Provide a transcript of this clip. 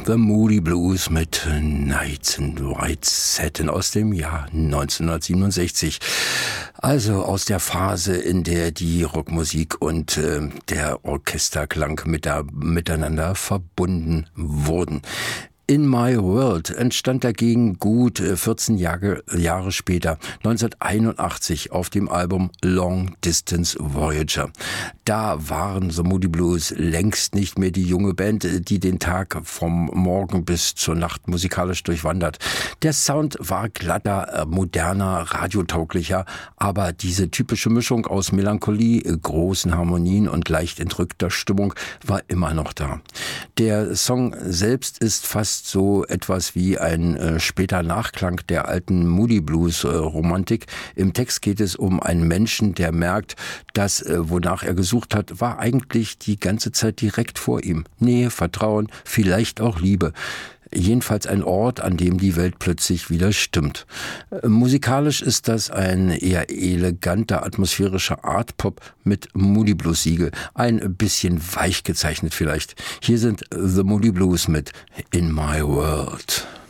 The Moody Blues mit Nights in White Satin aus dem Jahr 1967. Also aus der Phase, in der die Rockmusik und der Orchesterklang miteinander verbunden wurden. In My World entstand dagegen gut 14 Jahre später, 1981, auf dem Album Long Distance Voyager. Da waren The Moody Blues längst nicht mehr die junge Band, die den Tag vom Morgen bis zur Nacht musikalisch durchwandert. Der Sound war glatter, moderner, radiotauglicher, aber diese typische Mischung aus Melancholie, großen Harmonien und leicht entrückter Stimmung war immer noch da. Der Song selbst ist fast so etwas wie ein später Nachklang der alten Moody Blues Romantik. Im Text geht es um einen Menschen, der merkt, dass wonach er gesucht hat, war eigentlich die ganze Zeit direkt vor ihm. Nähe, Vertrauen, vielleicht auch Liebe. Jedenfalls ein Ort, an dem die Welt plötzlich wieder stimmt. Musikalisch ist das ein eher eleganter, atmosphärischer Art-Pop mit Moody Blues-Siegel. Ein bisschen weich gezeichnet vielleicht. Hier sind The Moody Blues mit In My World.